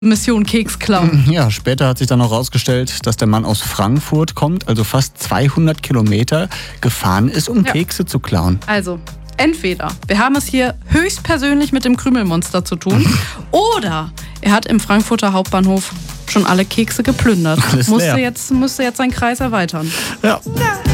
Mission Keks klauen. Ja, später hat sich dann noch herausgestellt, dass der Mann aus Frankfurt kommt, also fast 200 Kilometer gefahren ist, um Kekse zu klauen. Also, entweder wir haben es hier höchstpersönlich mit dem Krümelmonster zu tun oder er hat im Frankfurter Hauptbahnhof schon alle Kekse geplündert. Musste jetzt seinen Kreis erweitern. Ja.